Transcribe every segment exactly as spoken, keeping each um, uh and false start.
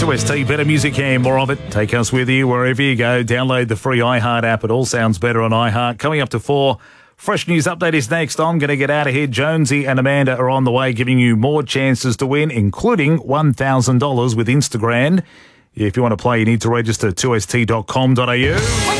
two S T, better music and more of it. Take us with you wherever you go. Download the free iHeart app. It all sounds better on iHeart. Coming up to four, Fresh News Update is next. I'm going to get out of here. Jonesy and Amanda are on the way, giving you more chances to win, including one thousand dollars with Instagram. If you want to play, you need to register two S T dot com dot a u.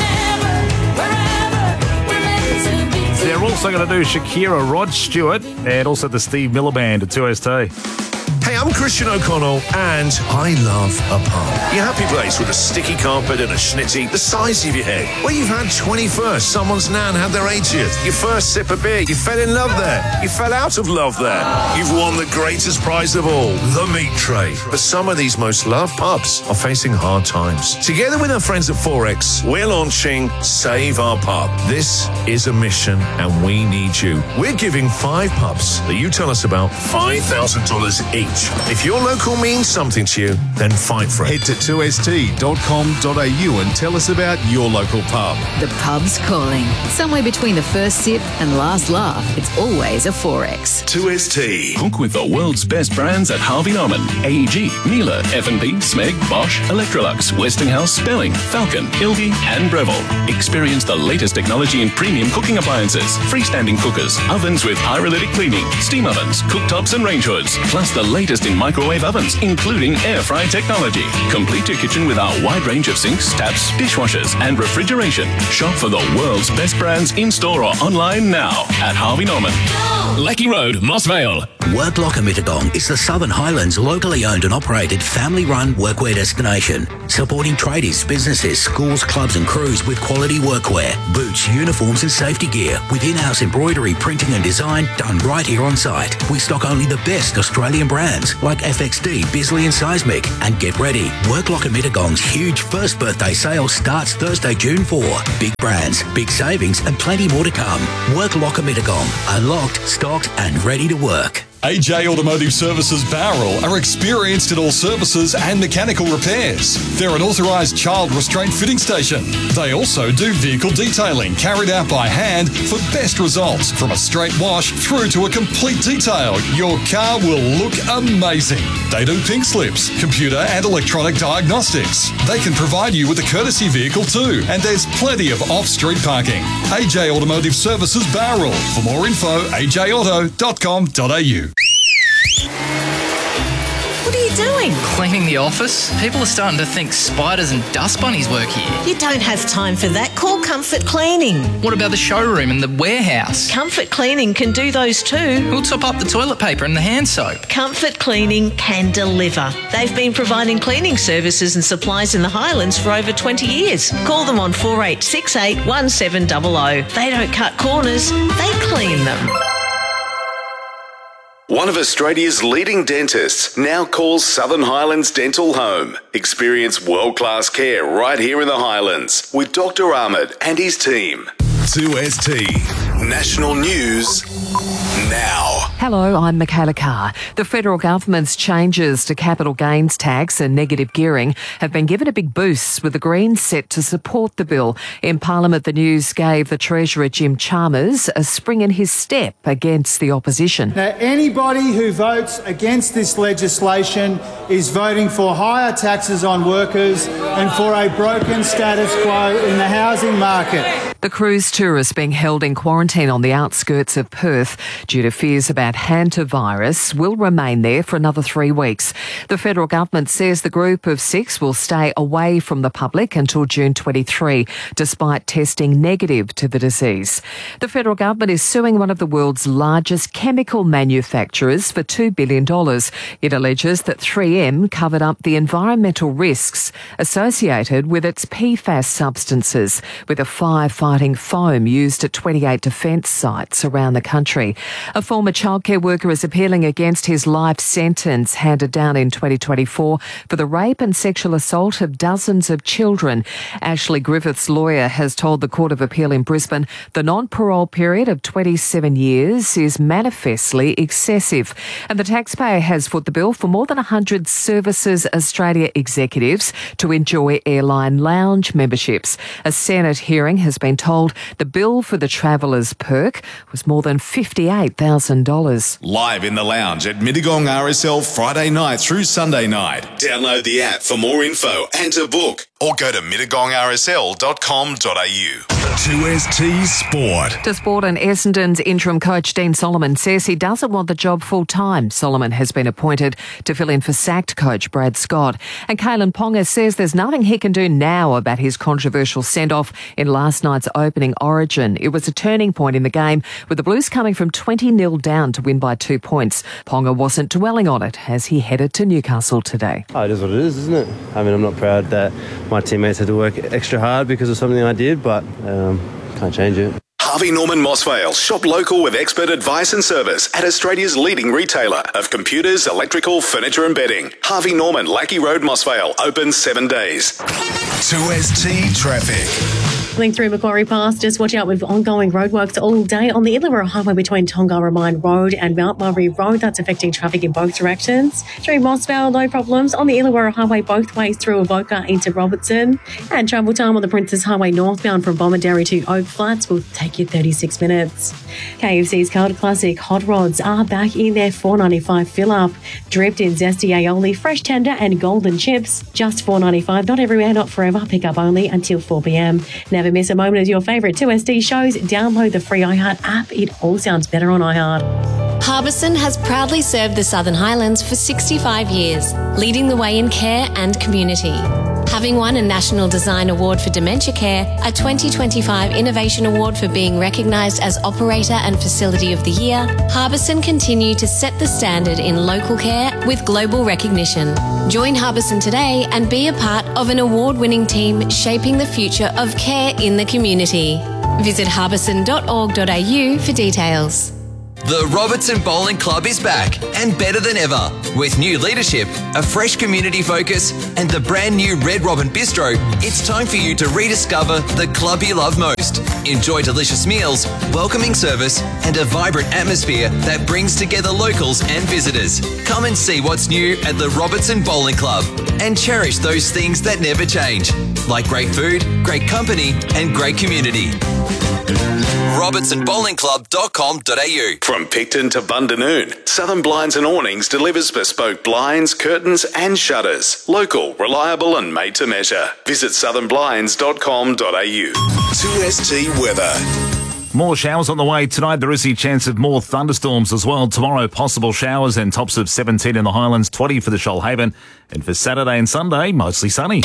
They're also going to do Shakira, Rod Stewart, and also the Steve Miller Band at two S T. Hey, I'm Christian O'Connell, and I love a pub. Your happy place with a sticky carpet and a schnitty the size of your head. Where you've had twenty-first, someone's nan had their eightieth, your first sip of beer, you fell in love there, you fell out of love there. You've won the greatest prize of all, the meat tray. But some of these most loved pubs are facing hard times. Together with our friends at Forex, we're launching Save Our Pub. This is a mission, and we need you. We're giving five pubs that you tell us about five thousand dollars each. If your local means something to you, then fight for it. Head to two S T dot com dot a u and tell us about your local pub. The pub's calling. Somewhere between the first sip and last laugh, it's always a Forex. two S T. Cook with the world's best brands at Harvey Norman. A E G, Miele, F and B, Smeg, Bosch, Electrolux, Westinghouse, Spelling, Falcon, Ilgi and Breville. Experience the latest technology in premium cooking appliances, freestanding cookers, ovens with pyrolytic cleaning, steam ovens, cooktops and range hoods, plus the latest in microwave ovens, including air fry technology. Complete your kitchen with our wide range of sinks, taps, dishwashers and refrigeration. Shop for the world's best brands in-store or online now at Harvey Norman. Lecky Road, Moss Vale. Worklocker Mittagong is the Southern Highlands locally owned and operated family-run workwear destination, supporting tradies, businesses, schools, clubs and crews with quality workwear, boots, uniforms and safety gear with in-house embroidery, printing and design done right here on site. We stock only the best Australian brands like F X D, Bisley and Seismic. And get ready, Worklocker Mittagong's huge first birthday sale starts Thursday, June fourth. Big brands, big savings and plenty more to come. Worklocker Mittagong, unlocked, stocked and ready to work. A J Automotive Services Bowral are experienced in all services and mechanical repairs. They're an authorised child restraint fitting station. They also do vehicle detailing carried out by hand for best results. From a straight wash through to a complete detail, your car will look amazing. They do pink slips, computer and electronic diagnostics. They can provide you with a courtesy vehicle too, and there's plenty of off-street parking. A J Automotive Services Bowral. For more info, a j auto dot com dot a u. What are you doing? Cleaning the office. People are starting to think spiders and dust bunnies work here. You don't have time for that. Call Comfort Cleaning. What about the showroom and the warehouse? Comfort Cleaning can do those too. Who'll top up the toilet paper and the hand soap? Comfort Cleaning can deliver. They've been providing cleaning services and supplies in the Highlands for over twenty years. Call them on four eight six eight one seven zero zero. They don't cut corners, they clean them. One of Australia's leading dentists now calls Southern Highlands Dental home. Experience world-class care right here in the Highlands with Doctor Ahmed and his team. two S T. National News now. Hello, I'm Michaela Carr. The federal government's changes to capital gains tax and negative gearing have been given a big boost, with the Greens set to support the bill. In Parliament, the news gave the Treasurer Jim Chalmers a spring in his step against the opposition. Now, anybody who votes against this legislation is voting for higher taxes on workers and for a broken status quo in the housing market. The cruise tourist being held in quarantine on the outskirts of Perth due to fears about hantavirus will remain there for another three weeks. The federal government says the group of six will stay away from the public until June twenty-third, despite testing negative to the disease. The federal government is suing one of the world's largest chemical manufacturers for two billion dollars. It alleges that three M covered up the environmental risks associated with its P FAS substances, with a firefighting foam used at twenty-eight defence sites around the country. A former childcare worker is appealing against his life sentence handed down in twenty twenty-four for the rape and sexual assault of dozens of children. Ashley Griffith's lawyer has told the Court of Appeal in Brisbane the non-parole period of twenty-seven years is manifestly excessive, and the taxpayer has foot the bill for more than one hundred Services Australia executives to enjoy airline lounge memberships. A Senate hearing has been told the bill for the Travellers perk was more than fifty-eight thousand dollars. Live in the lounge at Mittagong R S L Friday night through Sunday night. Download the app for more info and to book. Or go to mittagong r s l dot com dot a u. two S T Sport. To sport, and Essendon's interim coach Dean Solomon says he doesn't want the job full-time. Solomon has been appointed to fill in for sacked coach Brad Scott. And Kalen Ponga says there's nothing he can do now about his controversial send-off in last night's opening Origin. It was a turning point in the game, with the Blues coming from twenty nil down to win by two points. Ponga wasn't dwelling on it as he headed to Newcastle today. Oh, it is what it is, isn't it? I mean, I'm not proud that my teammates had to work extra hard because of something I did, but um, can't change it. Harvey Norman Mossvale. Shop local with expert advice and service at Australia's leading retailer of computers, electrical, furniture and bedding. Harvey Norman, Lackey Road, Mossvale. Open seven days. two S T Traffic. Travelling through Macquarie Pass, just watch out with ongoing roadworks all day on the Illawarra Highway between Tongara Mine Road and Mount Murray Road. That's affecting traffic in both directions. Through Mossvale, no problems on the Illawarra Highway both ways through Avoca into Robertson. And travel time on the Princess Highway northbound from Bomaderry to Oak Flats will take you thirty-six minutes. K F C's Cold Classic Hot Rods are back in their four ninety-five fill-up. Dripped in zesty aioli, fresh tender and golden chips. Just four ninety-five. Not everywhere, not forever. Pick up only until four p.m. Never miss a moment of your favourite two S D shows. Download the free iHeart app. It all sounds better on iHeart. Harbison has proudly served the Southern Highlands for sixty-five years, leading the way in care and community. Having won a National Design Award for Dementia Care, a twenty twenty-five Innovation Award for being recognised as Operator and Facility of the Year, Harbison continue to set the standard in local care with global recognition. Join Harbison today and be a part of an award-winning team shaping the future of care in the community. Visit harbison dot org dot a u for details. The Robertson Bowling Club is back and better than ever. With new leadership, a fresh community focus, and the brand new Red Robin Bistro, it's time for you to rediscover the club you love most. Enjoy delicious meals, welcoming service, and a vibrant atmosphere that brings together locals and visitors. Come and see what's new at the Robertson Bowling Club and cherish those things that never change, like great food, great company, and great community. robertson bowling club dot com dot a u. From Picton to Bundanoon, Southern Blinds and Awnings delivers bespoke blinds, curtains and shutters. Local, reliable and made to measure. Visit southern blinds dot com dot a u. two S T Weather. More showers on the way tonight. There is a chance of more thunderstorms as well. Tomorrow, possible showers and tops of seventeen in the Highlands, twenty for the Shoalhaven. And for Saturday and Sunday, mostly sunny.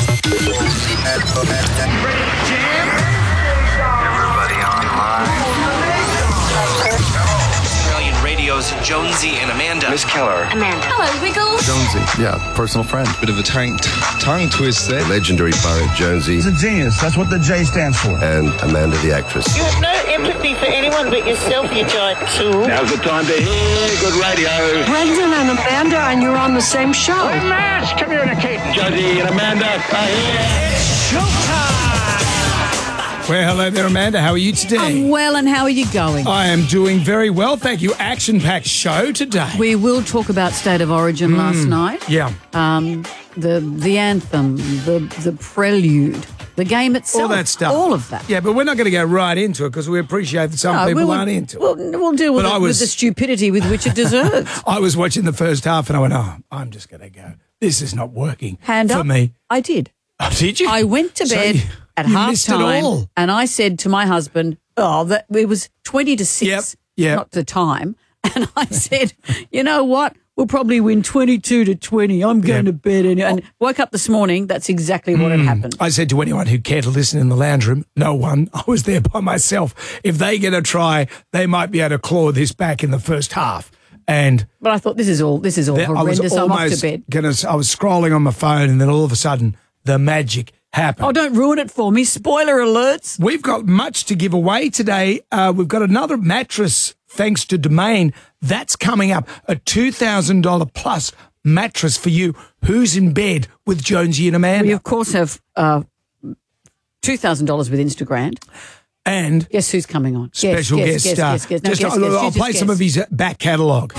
Jonesy and Amanda. Miss Keller. Amanda. Hello, Wiggles. Jonesy, yeah, personal friend. Bit of a tongue, tongue twist there. Legendary poet Jonesy. He's a genius. That's what the J stands for. And Amanda, the actress. You have no empathy for anyone but yourself, you giant tool. Now's the time to hear good radio. Brendan and Amanda, and you're on the same show. We're mass communicating. Jonesy and Amanda are here. It's showtime. Well, hello there, Amanda. How are you today? I'm well, and how are you going? I am doing very well, thank you. Action-packed show today. We will talk about State of Origin mm, last night. Yeah. Um, the the anthem, the the prelude, the game itself. All that stuff. All of that. Yeah, but we're not going to go right into it because we appreciate that some no, people we'll, aren't into it. We'll, we'll deal with, it, was, with the stupidity with which it deserves. I was watching the first half and I went, oh, I'm just going to go. This is not working Hand for up. me. I did. Oh, did you? I went to bed so you, at you half missed time it all. And I said to my husband, oh, that it was twenty to six, yep, yep. not the time. And I said, you know what? We'll probably win twenty-two to twenty. I'm going yep. to bed. Anyway. And woke up this morning. That's exactly what mm. had happened. I said to anyone who cared to listen in the lounge room, no one. I was there by myself. If they get a try, they might be able to claw this back in the first half. And but I thought this is all this is all that, horrendous. I was I'm off to bed. Gonna, I was scrolling on my phone, and then all of a sudden, the magic happened. Oh, don't ruin it for me. Spoiler alerts. We've got much to give away today. Uh, we've got another mattress, thanks to Domain. That's coming up. A two thousand dollars plus mattress for you. Who's in bed with Jonesy and Amanda? We, of course, have uh, two thousand dollars with Instagram. And guess who's coming on? Special guess, guest guess, star. Guess, guess, guess. No, just, guess, I'll, guess, I'll just play guess. some of his back catalogue.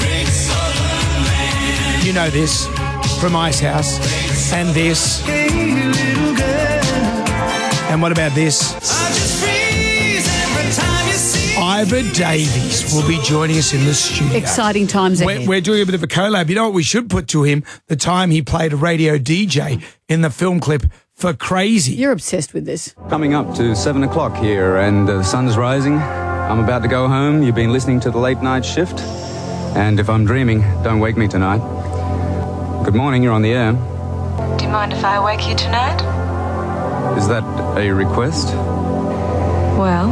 You know this from Ice House. And this. And what about this? Ivor Davies will be joining us in the studio. Exciting times ahead. We're, we're doing a bit of a collab. You know what we should put to him? The time he played a radio D J in the film clip for Crazy. You're obsessed with this. Coming up to seven o'clock here and uh, the sun's rising. I'm about to go home. You've been listening to the late night shift. And if I'm dreaming, don't wake me tonight. Good morning, you're on the air. Do you mind if I wake you tonight? Is that a request? Well,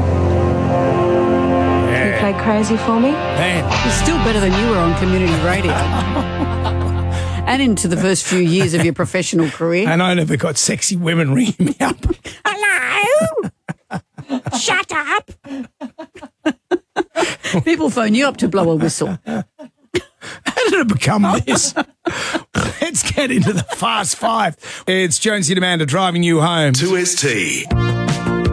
can you play Crazy for me? It's still better than you were on community radio. And into the first few years of your professional career. And I never got sexy women ringing me up. Hello? Shut up. People phone you up to blow a whistle. How did it become this? Let's get into the Fast Five. It's Jonesy and Amanda driving you home. two S T.